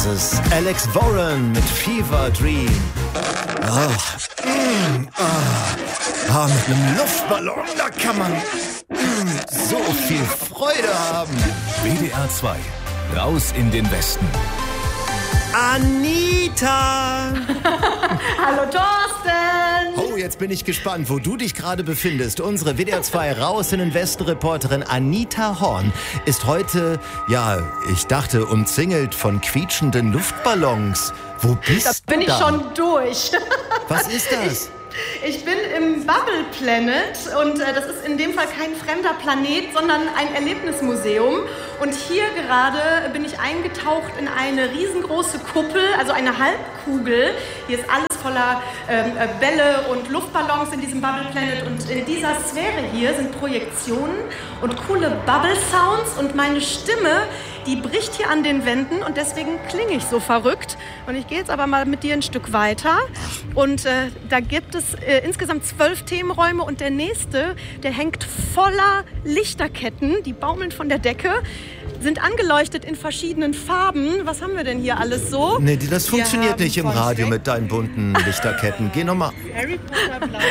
Das ist Alex Warren mit Fever Dream. Mit einem Luftballon, da kann man so viel Freude haben. WDR 2, raus in den Westen. Anita! Hallo Thorsten! Oh, jetzt bin ich gespannt, wo du dich gerade befindest. Unsere WDR 2 raus in den Westen-Reporterin Anita Horn ist heute, ich dachte, umzingelt von quietschenden Luftballons. Wo bist du? Da bin ich schon durch. Was ist das? Ich bin im Bubble Planet und das ist in dem Fall kein fremder Planet, sondern ein Erlebnismuseum. Und hier gerade bin ich eingetaucht in eine riesengroße Kuppel, also eine Halbkugel. Hier ist alles voller Bälle und Luftballons in diesem Bubble Planet. Und in dieser Sphäre hier sind Projektionen und coole Bubble Sounds. Und meine Stimme, die bricht hier an den Wänden und deswegen klinge ich so verrückt. Und ich gehe jetzt aber mal mit dir ein Stück weiter. Und da gibt es insgesamt 12 Themenräume und der nächste, der hängt voller Lichterketten, die baumeln von der Decke, sind angeleuchtet in verschiedenen Farben. Was haben wir denn hier alles so? Nee, das funktioniert nicht im Radio mit deinen bunten Lichterketten. Geh nochmal. Harry Potter blau.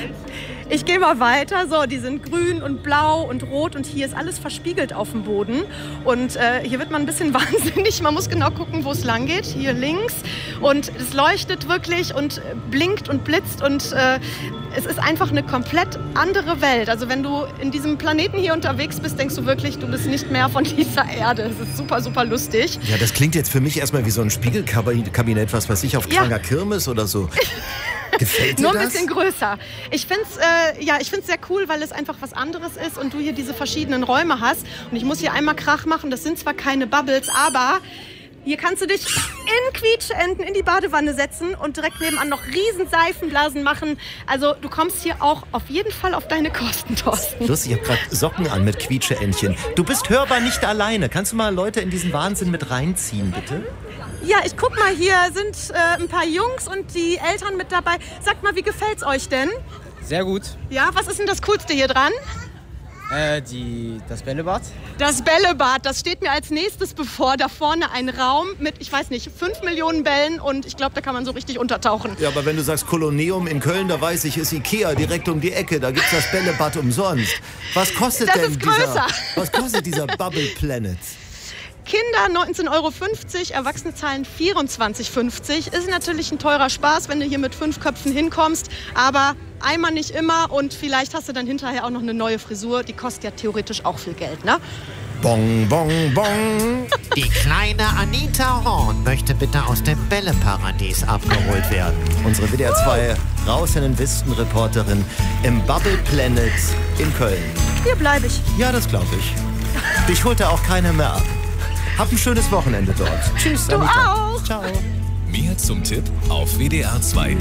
Ich gehe mal weiter. So, die sind grün und blau und rot und hier ist alles verspiegelt auf dem Boden. Und hier wird man ein bisschen wahnsinnig. Man muss genau gucken, wo es lang geht. Hier links. Und es leuchtet wirklich und blinkt und blitzt und es ist einfach eine komplett andere Welt. Also wenn du in diesem Planeten hier unterwegs bist, denkst du wirklich, du bist nicht mehr von dieser Erde. Es ist super, super lustig. Ja, das klingt jetzt für mich erstmal wie so ein Spiegelkabinett, was weiß ich, auf kranker Kirmes oder so. Gefällt dir das? Nur ein bisschen größer. Ich finde es sehr cool, weil es einfach was anderes ist und du hier diese verschiedenen Räume hast. Und ich muss hier einmal Krach machen. Das sind zwar keine Bubbles, aber hier kannst du dich in Quietscheenten in die Badewanne setzen und direkt nebenan noch riesen Seifenblasen machen. Also du kommst hier auch auf jeden Fall auf deine Kosten, Thorsten. Lustig, ich habe gerade Socken an mit Quietscheentchen. Du bist hörbar nicht alleine. Kannst du mal Leute in diesen Wahnsinn mit reinziehen, bitte? Ja, ich guck mal, hier sind ein paar Jungs und die Eltern mit dabei. Sagt mal, wie gefällt's euch denn? Sehr gut. Ja, was ist denn das Coolste hier dran? Das Bällebad. Das Bällebad, das steht mir als nächstes bevor. Da vorne ein Raum mit, 5 Millionen Bällen und ich glaube, da kann man so richtig untertauchen. Ja, aber wenn du sagst Kolonium in Köln, da weiß ich, ist Ikea direkt um die Ecke. Da gibt's das Bällebad umsonst. Was kostet Das ist größer. Was kostet dieser Bubble Planet? Kinder 19,50 €, Erwachsene zahlen 24,50 €. Ist natürlich ein teurer Spaß, wenn du hier mit 5 Köpfen hinkommst, aber einmal nicht immer und vielleicht hast du dann hinterher auch noch eine neue Frisur. Die kostet ja theoretisch auch viel Geld, ne? Bong, bong, bong. Die kleine Anita Horn möchte bitte aus dem Bälleparadies abgeholt werden. Unsere WDR 2 raus in den Westen-Reporterin im Bubble Planet in Köln. Hier bleibe ich. Ja, das glaube ich. Dich holt da auch keiner mehr ab. Hab ein schönes Wochenende dort. Tschüss, Du Anita. auch. Ciao. Mehr zum Tipp auf wdr2.de.